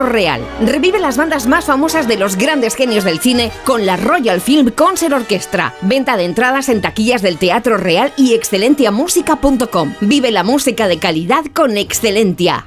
Real. Revive las bandas más famosas de los grandes genios del cine con la Royal Film Concert Orchestra. Venta de entradas en taquillas del Teatro Real y excelentiamusica.com. Vive la música de calidad con Excelentia.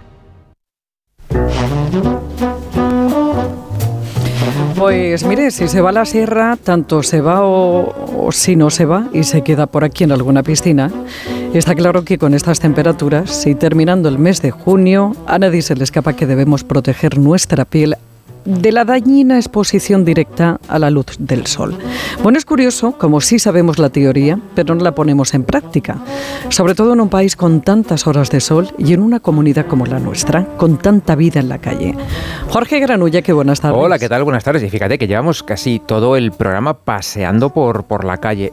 Pues mire, si se va a la sierra, tanto se va o si no se va y se queda por aquí en alguna piscina, está claro que con estas temperaturas y terminando el mes de junio, a nadie se le escapa que debemos proteger nuestra piel de la dañina exposición directa a la luz del sol. Bueno, es curioso, como sí sabemos la teoría, pero no la ponemos en práctica, sobre todo en un país con tantas horas de sol y en una comunidad como la nuestra, con tanta vida en la calle. Jorge Granulla, qué buenas tardes. Hola, ¿qué tal? Buenas tardes. Y fíjate que llevamos casi todo el programa paseando por la calle.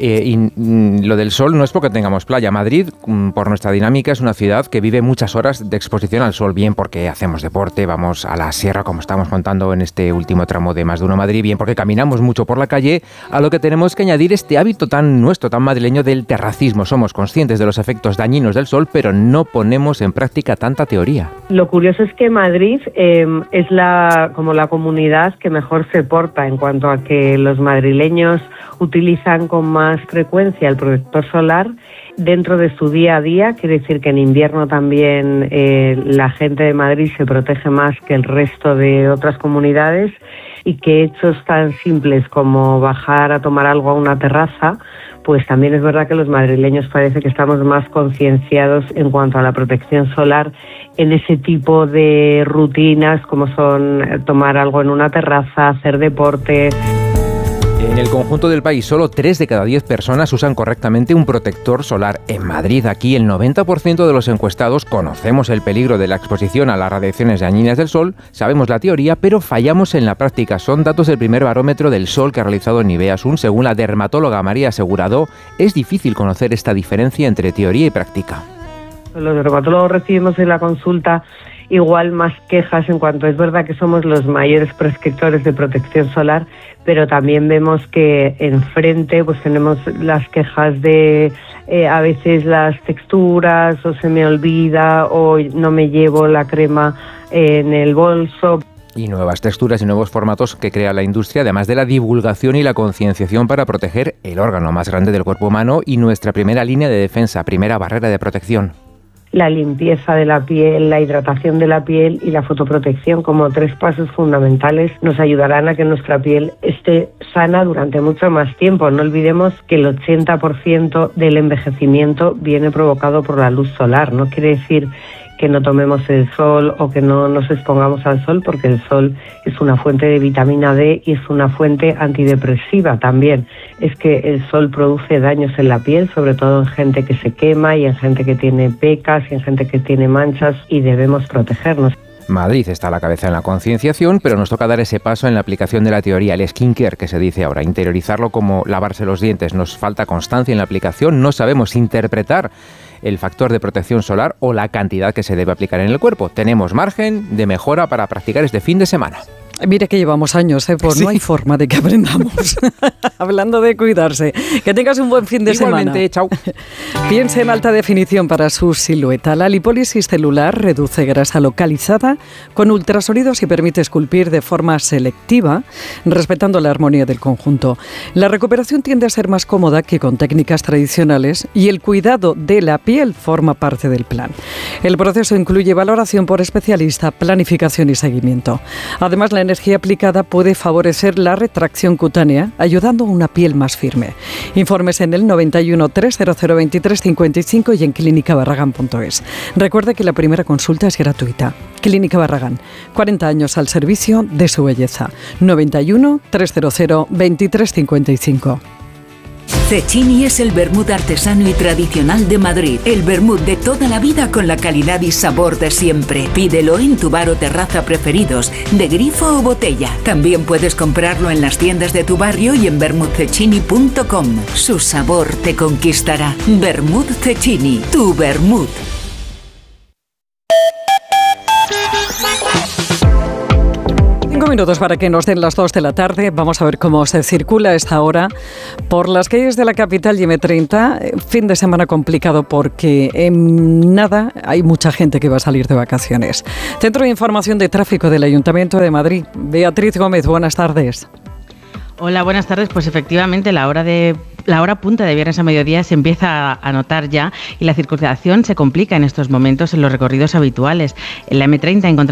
Lo del sol no es porque tengamos playa. Madrid, por nuestra dinámica, es una ciudad que vive muchas horas de exposición al sol, bien porque hacemos deporte, vamos a la sierra, como estamos contando en este último tramo de Más de Uno Madrid, bien porque caminamos mucho por la calle, a lo que tenemos que añadir este hábito tan nuestro, tan madrileño del terracismo. Somos conscientes de los efectos dañinos del sol, pero no ponemos en práctica tanta teoría. Lo curioso es que Madrid es como la comunidad que mejor se porta en cuanto a que los madrileños utilizan con más frecuencia el protector solar dentro de su día a día. Quiere decir que en invierno también la gente de Madrid se protege más que el resto de otras comunidades, y que hechos tan simples como bajar a tomar algo a una terraza, pues también es verdad que los madrileños parece que estamos más concienciados en cuanto a la protección solar en ese tipo de rutinas como son tomar algo en una terraza, hacer deporte. En el conjunto del país, solo 3 de cada 10 personas usan correctamente un protector solar. En Madrid, aquí, el 90% de los encuestados conocemos el peligro de la exposición a las radiaciones dañinas del sol, sabemos la teoría, pero fallamos en la práctica. Son datos del primer barómetro del sol que ha realizado Niveasun. Según la dermatóloga María Asegurado, es difícil conocer esta diferencia entre teoría y práctica. Los dermatólogos recibimos en la consulta igual más quejas en cuanto es verdad que somos los mayores prescriptores de protección solar, pero también vemos que enfrente pues tenemos las quejas de a veces las texturas, o se me olvida, o no me llevo la crema en el bolso. Y nuevas texturas y nuevos formatos que crea la industria, además de la divulgación y la concienciación para proteger el órgano más grande del cuerpo humano y nuestra primera línea de defensa, primera barrera de protección. La limpieza de la piel, la hidratación de la piel y la fotoprotección como 3 pasos fundamentales nos ayudarán a que nuestra piel esté sana durante mucho más tiempo. No olvidemos que el 80% del envejecimiento viene provocado por la luz solar. No quiere decir que no tomemos el sol o que no nos expongamos al sol, porque el sol es una fuente de vitamina D y es una fuente antidepresiva también. Es que el sol produce daños en la piel, sobre todo en gente que se quema y en gente que tiene pecas y en gente que tiene manchas, y debemos protegernos. Madrid está a la cabeza en la concienciación, pero nos toca dar ese paso en la aplicación de la teoría, el skincare que se dice ahora, interiorizarlo como lavarse los dientes. Nos falta constancia en la aplicación, no sabemos interpretar el factor de protección solar o la cantidad que se debe aplicar en el cuerpo. Tenemos margen de mejora para practicar este fin de semana. Mire que llevamos años, pues sí. No hay forma de que aprendamos. Hablando de cuidarse. Que tengas un buen fin de Igualmente, semana. Chao. Piense en alta definición para su silueta. La lipólisis celular reduce grasa localizada con ultrasonidos y permite esculpir de forma selectiva, respetando la armonía del conjunto. La recuperación tiende a ser más cómoda que con técnicas tradicionales y el cuidado de la piel forma parte del plan. El proceso incluye valoración por especialista, planificación y seguimiento. Además, la energía aplicada puede favorecer la retracción cutánea, ayudando a una piel más firme. Informes en el 91 300 23 55 y en clínicabarragán.es. Recuerde que la primera consulta es gratuita. Clínica Barragán, 40 años al servicio de su belleza. 91 300 23 55. Cecchini es el vermut artesano y tradicional de Madrid. El vermut de toda la vida con la calidad y sabor de siempre. Pídelo en tu bar o terraza preferidos, de grifo o botella. También puedes comprarlo en las tiendas de tu barrio y en vermutcecchini.com. Su sabor te conquistará. Vermut Cecchini, tu vermut. minutos para que nos den las 2 de la tarde. Vamos a ver cómo se circula a esta hora por las calles de la capital y M30. Fin de semana complicado porque en nada hay mucha gente que va a salir de vacaciones. Centro de Información de Tráfico del Ayuntamiento de Madrid. Beatriz Gómez, buenas tardes. Hola, buenas tardes. Pues efectivamente la hora punta de viernes a mediodía se empieza a notar ya y la circulación se complica en estos momentos en los recorridos habituales. En la M30 encontramos